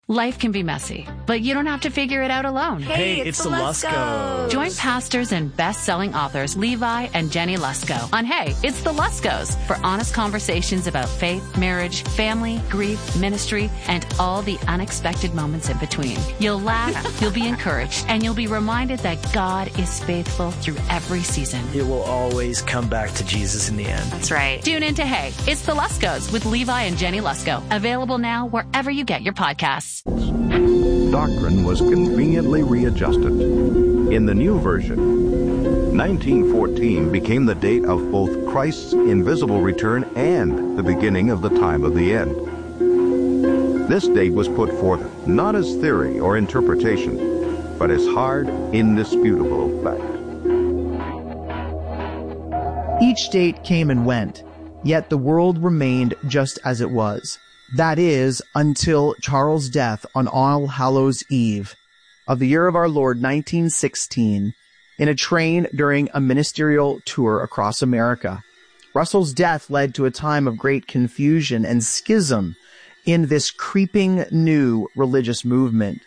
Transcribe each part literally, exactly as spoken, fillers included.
Life can be messy, but you don't have to figure it out alone. Hey, Hey, it's, it's the the Luskos. Join pastors and best-selling authors Levi and Jenny Lusko on Hey, It's the Luskos for honest conversations about faith, marriage, family, grief, ministry, and all the unexpected moments in between. You'll laugh, you'll be encouraged, and you'll be reminded that God is faithful through every season. It will always come back to Jesus in the end. That's right. Tune in to Hey, It's the Luskos with Levi and Jenny Lusko. Available now wherever you get your podcasts. Doctrine was conveniently readjusted. In the new version, nineteen fourteen became the date of both Christ's invisible return and the beginning of the time of the end. This date was put forth not as theory or interpretation, but as hard, indisputable fact. Each date came and went, yet the world remained just as it was. That is, until Charles' death on All Hallows' Eve of the year of our Lord nineteen sixteen in a train during a ministerial tour across America. Russell's death led to a time of great confusion and schism in this creeping new religious movement.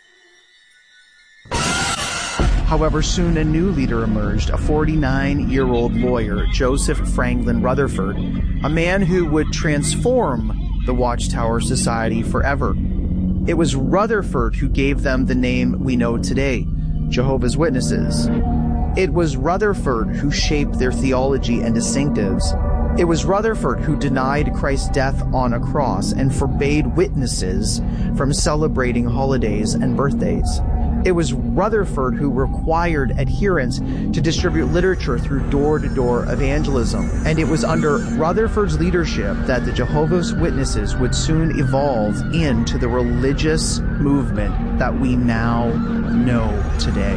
However, soon a new leader emerged, a forty-nine-year-old lawyer, Joseph Franklin Rutherford, a man who would transform the Watchtower Society forever. It was Rutherford who gave them the name we know today, Jehovah's Witnesses. It was Rutherford who shaped their theology and distinctives. It was Rutherford who denied Christ's death on a cross and forbade witnesses from celebrating holidays and birthdays. It was Rutherford who required adherents to distribute literature through door-to-door evangelism. And it was under Rutherford's leadership that the Jehovah's Witnesses would soon evolve into the religious movement that we now know today.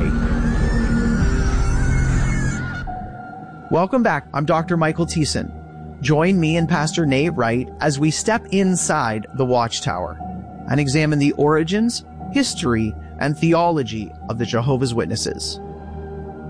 Welcome back. I'm Doctor Michael Thiessen. Join me and Pastor Nate Wright as we step inside the Watchtower and examine the origins, history, and theology of the Jehovah's Witnesses.